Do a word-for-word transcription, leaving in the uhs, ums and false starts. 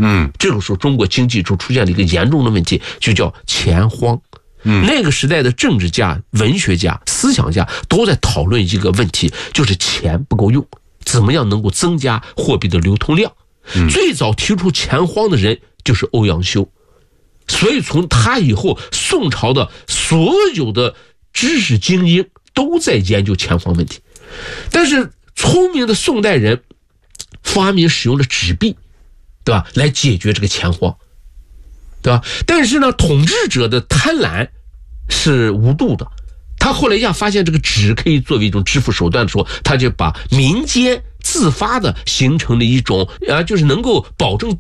嗯， 这个时候中国经济就出现了一个严重的问题，就叫钱荒。嗯，那个时代的政治家、文学家、思想家都在讨论一个问题，就是钱不够用，怎么样能够增加货币的流通量。嗯，最早提出钱荒的人就是欧阳修，所以从他以后，宋朝的所有的知识精英都在研究钱荒问题。但是聪明的宋代人发明使用了纸币，对吧，来解决这个钱荒，对吧？但是呢，统治者的贪婪是无度的，他后来一下发现这个纸可以作为一种支付手段的时候，他就把民间自发的形成了一种啊，就是能够保证